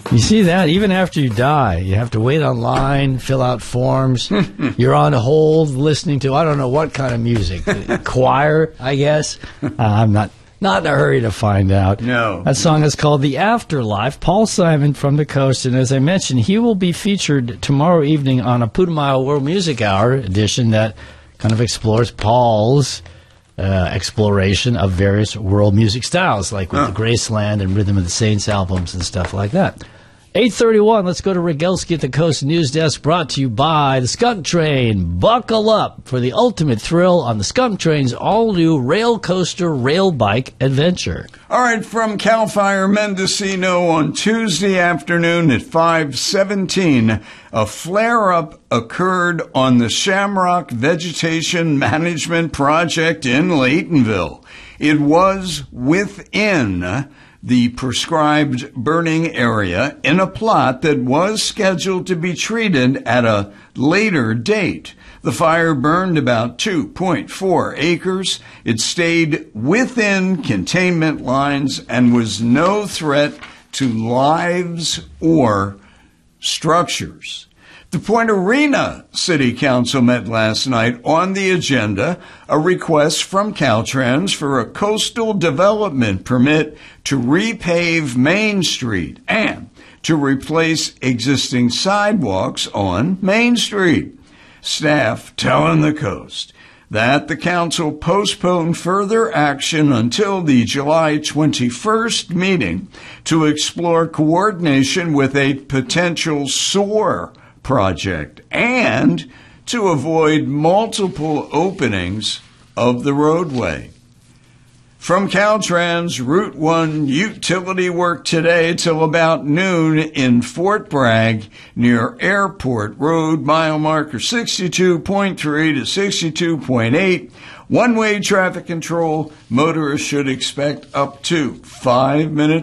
You see that? Even after you die, you have to wait online, fill out forms. You're on hold listening to, I don't know what kind of music. Choir, I guess. I'm not in a hurry to find out. No. That song is called The Afterlife. Paul Simon from the Coast. And as I mentioned, he will be featured tomorrow evening on a Putumayo World Music Hour edition that kind of explores Paul's exploration of various world music styles, like with the Graceland and Rhythm of the Saints albums and stuff like that. 8:31, let's go to Rogelski at the Coast News Desk, brought to you by the Skunk Train. Buckle up for the ultimate thrill on the Skunk Train's all-new Rail Coaster Rail Bike adventure. All right, from CAL FIRE Mendocino on Tuesday afternoon at 5:17, a flare-up occurred on the Shamrock Vegetation Management Project in Laytonville. It was within the prescribed burning area in a plot that was scheduled to be treated at a later date. The fire burned about 2.4 acres. It stayed within containment lines and was no threat to lives or structures. The Point Arena City Council met last night. On the agenda, a request from Caltrans for a coastal development permit to repave Main Street and to replace existing sidewalks on Main Street. Staff telling the Coast that the council postponed further action until the July 21st meeting to explore coordination with a potential SOAR project and to avoid multiple openings of the roadway. From Caltrans, Route 1 utility work today till about noon in Fort Bragg near Airport Road, mile marker 62.3 to 62.8. One-way traffic control. Motorists should expect up to 5 minutes